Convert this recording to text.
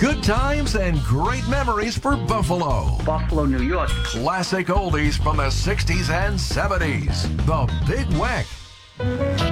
Good times and great memories for Buffalo. Buffalo, New York. Classic oldies from the 60s and 70s. The Big Weck.